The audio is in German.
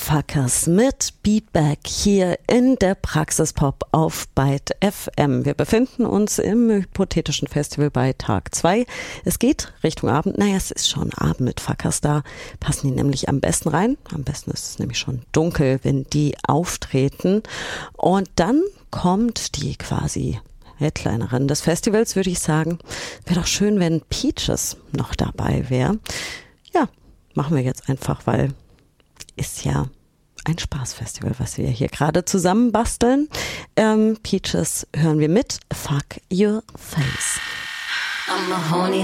Fuckers mit Beatback hier in der Praxispop auf Byte FM. Wir befinden uns im hypothetischen Festival bei Tag 2. Es geht Richtung Abend. Naja, es ist schon Abend mit Fuckers, da passen die nämlich am besten rein. Am besten ist es nämlich schon dunkel, wenn die auftreten. Und dann kommt die quasi Headlinerin des Festivals, würde ich sagen. Wäre doch schön, wenn Peaches noch dabei wäre. Ja, machen wir jetzt einfach, weil ist ja ein Spaßfestival, was wir hier gerade zusammen basteln. Peaches hören wir mit Fuck Your Face. I'm a horny